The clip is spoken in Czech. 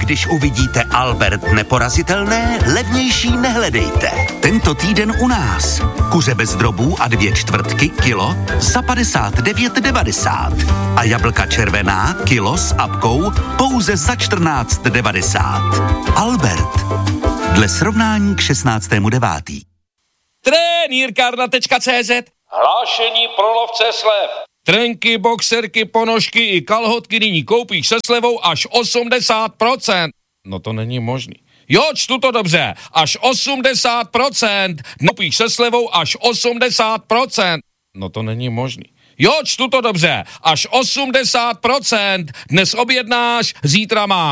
Když uvidíte Albert neporazitelné, levnější nehledejte. Tento týden u nás. Kuře bez drobů a 2/4 kilo za 59,90. A jablka červená kilo s apkou pouze za 14,90. Albert. Dle srovnání k 16.9. Trenýrkárna.cz. Hlášení pro lovce slev. Trenky, boxerky, ponožky i kalhotky nyní koupíš se slevou až 80%. No to není možný. Jo, čtu to dobře. Až 80%. Koupíš se slevou až 80%. No to není možný. Jo, čtu to dobře. Až 80%. Dnes objednáš, zítra máš.